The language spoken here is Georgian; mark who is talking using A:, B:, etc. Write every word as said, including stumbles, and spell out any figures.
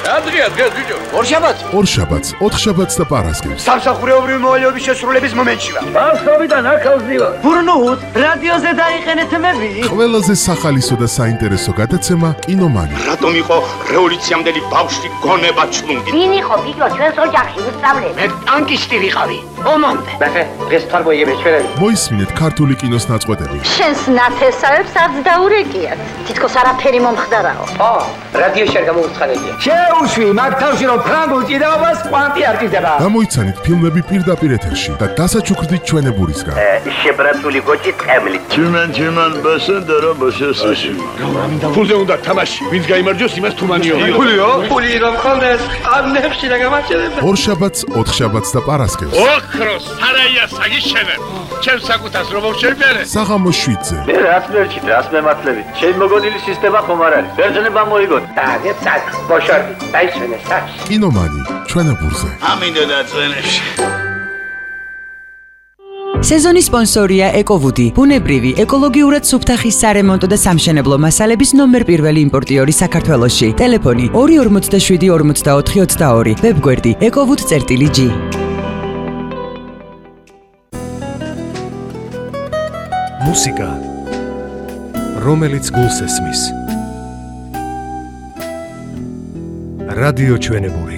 A: რა დღეა დღეს ბიჭო?
B: ორშაბათს.
C: ორშაბათს, ოთხშაბათს და პარასკევს.
B: სამსახურეობრივი მოვალეობის შესრულების მომენტში ვარ.
A: ბავშვობიდან აქავს ვივარ.
B: ბურნუთ, რადიოზე დაიყენეთ მები.
C: ყველაზე სახალისო და საინტერესო გადაცემა კინომანი.
D: რატომ იყო რევოლუციამდელი ბავშვი გონება ჩლუნგი?
E: ვინ იყო ბიჭო ჩვენს ოჯახში უსწავლელი?
B: მე ტანკისტი ვიყავი. ომამდე.
A: ნახე, დღეს თარ მოიგებს ჩვენები.
C: მოისმინეთ ქართული კინოს ნაწყვეტები.
E: შენს ნათესავებს არც დაურეკიათ. თითქოს არაფერი მომხდარაო.
A: ო, რადიოში არ გამოუცხადებია.
B: შეუშვი მაგ თავში რომ ფრანგულ ჭიდაობას კვანტი არ ჭირდება.
C: გამოიცანით ფილმები პირდაპირ ეთერში და დასაჩუქრდით ჩვენებურისგან.
D: შებრაცული გოჭი წემლი.
F: Tümen tümen başın dara başı saşı.
A: ფულზე უნდა თამაში. ვინც გაიმარჯვოს, იმას თუმანიო.
B: ფულიო? ფული რომ ხონდეს, ამნებში რა გამაჩერებ.
C: ორშაბათს, ოთხშაბათს და პარასკევს.
D: ოქროს სარაია საგიშენებ. ჩემს საკუთას რომ შევფერე.
C: საღამოს შვიდზე.
F: Ne rahat verçi, rahat mematlevi. Şey mogodili sistema xomarari. Verjene ban moigot.
A: და გეცაკ, ბოშორდი, დაისვენე საჩ.
C: კინომანი, ჩვენებურზე.
D: ამინდო დაწვენებში.
G: სეზონის სპონსორია ეკოვუდი, ბუნებრივი, ეკოლოგიურად სუფთახის სარემონტო და სამშენებლო მასალების ნომერ პირველი იმპორტიორი საქართველოში. ტელეფონი ორი ორმოცდაშვიდი ორმოცდაოთხი ოცდაორი, ვებგვერდი ეკოვუდ.გი.
H: მუსიკა, რომელიც გულს ესმის. რადიო ჩვენებური.